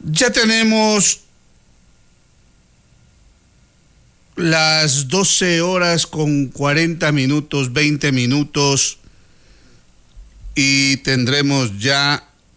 Ya tenemos las 12 horas con 40 minutos, 20 minutos y tendremos ya